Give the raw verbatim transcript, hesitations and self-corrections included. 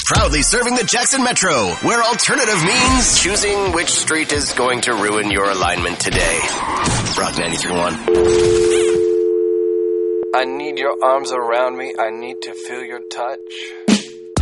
Proudly serving the Jackson Metro, where alternative means choosing which street is going to ruin your alignment today. Rock ninety-three point one. I need your arms around me. I need to feel your touch.